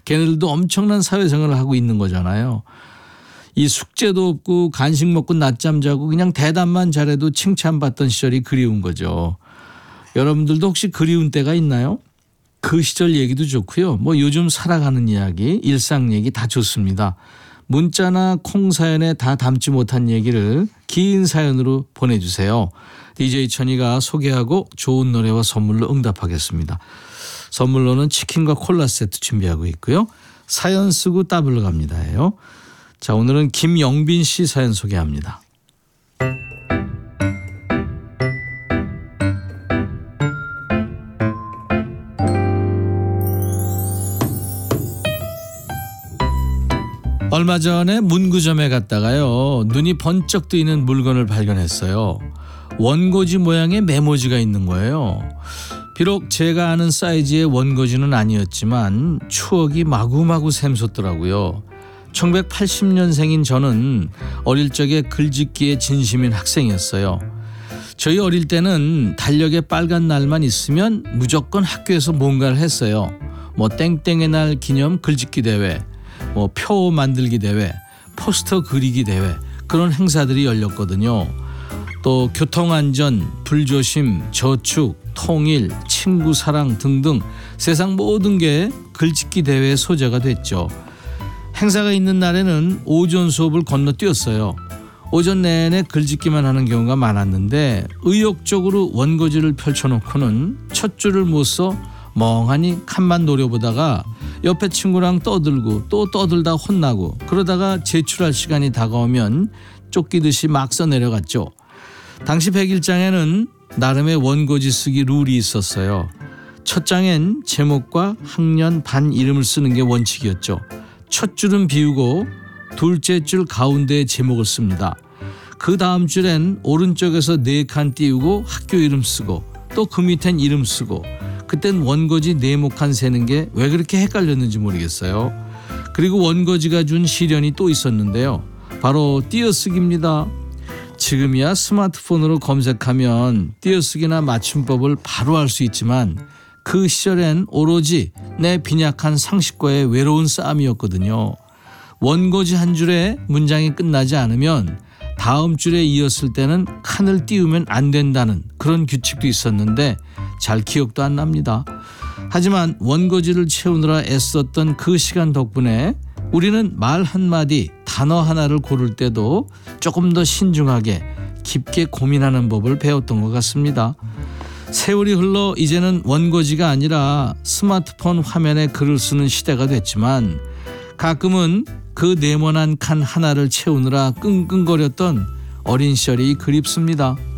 걔네들도 엄청난 사회생활을 하고 있는 거잖아요. 이 숙제도 없고 간식 먹고 낮잠 자고 그냥 대답만 잘해도 칭찬받던 시절이 그리운 거죠. 여러분들도 혹시 그리운 때가 있나요? 그 시절 얘기도 좋고요. 뭐 요즘 살아가는 이야기, 일상 얘기 다 좋습니다. 문자나 콩 사연에 다 담지 못한 얘기를 긴 사연으로 보내주세요. DJ 천이가 소개하고 좋은 노래와 선물로 응답하겠습니다. 선물로는 치킨과 콜라 세트 준비하고 있고요. 사연 쓰고 따블로 갑니다예요. 자, 오늘은 김영빈 씨 사연 소개합니다. 얼마 전에 문구점에 갔다가요. 눈이 번쩍 뜨이는 물건을 발견했어요. 원고지 모양의 메모지가 있는 거예요. 비록 제가 아는 사이즈의 원고지는 아니었지만 추억이 마구마구 샘솟더라고요. 1980년생인 저는 어릴 적에 글짓기에 진심인 학생이었어요. 저희 어릴 때는 달력에 빨간 날만 있으면 무조건 학교에서 뭔가를 했어요. 뭐 땡땡의 날 기념 글짓기 대회, 뭐 표 만들기 대회, 포스터 그리기 대회, 그런 행사들이 열렸거든요. 또 교통안전, 불조심, 저축, 통일, 친구 사랑 등등 세상 모든 게 글짓기 대회의 소재가 됐죠. 행사가 있는 날에는 오전 수업을 건너뛰었어요. 오전 내내 글짓기만 하는 경우가 많았는데 의욕적으로 원고지를 펼쳐놓고는 첫 줄을 못 써 멍하니 칸만 노려보다가 옆에 친구랑 떠들고 또 떠들다 혼나고 그러다가 제출할 시간이 다가오면 쫓기듯이 막 써 내려갔죠. 당시 100일장에는 나름의 원고지 쓰기 룰이 있었어요. 첫 장엔 제목과 학년, 반 이름을 쓰는 게 원칙이었죠. 첫 줄은 비우고 둘째 줄 가운데에 제목을 씁니다. 그 다음 줄엔 오른쪽에서 4칸 띄우고 학교 이름 쓰고 또 그 밑엔 이름 쓰고 그땐 원고지 네모칸 세는 게 왜 그렇게 헷갈렸는지 모르겠어요. 그리고 원고지가 준 시련이 또 있었는데요. 바로 띄어쓰기입니다. 지금이야 스마트폰으로 검색하면 띄어쓰기나 맞춤법을 바로 알 수 있지만 그 시절엔 오로지 내 빈약한 상식과의 외로운 싸움이었거든요. 원고지 한 줄에 문장이 끝나지 않으면 다음 줄에 이었을 때는 칸을 띄우면 안 된다는 그런 규칙도 있었는데 잘 기억도 안 납니다. 하지만 원고지를 채우느라 애썼던 그 시간 덕분에 우리는 말 한마디, 단어 하나를 고를 때도 조금 더 신중하게 깊게 고민하는 법을 배웠던 것 같습니다. 세월이 흘러 이제는 원고지가 아니라 스마트폰 화면에 글을 쓰는 시대가 됐지만 가끔은 그 네모난 칸 하나를 채우느라 끙끙거렸던 어린 시절이 그립습니다.